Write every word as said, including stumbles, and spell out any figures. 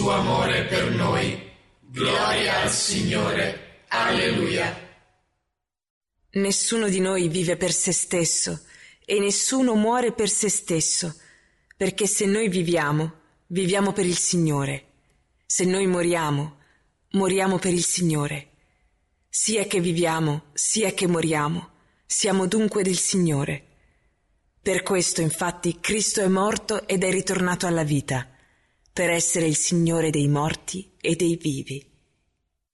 suo amore per noi. Gloria al Signore. Alleluia. Nessuno di noi vive per se stesso e nessuno muore per se stesso, perché se noi viviamo, viviamo per il Signore. Se noi moriamo, moriamo per il Signore. Sia che viviamo, sia che moriamo, siamo dunque del Signore. Per questo, infatti, Cristo è morto ed è ritornato alla vita, per essere il Signore dei morti e dei vivi.